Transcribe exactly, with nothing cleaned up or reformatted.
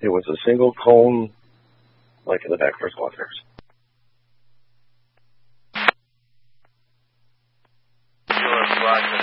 It was a single cone, like in the back for squad cars. Sure,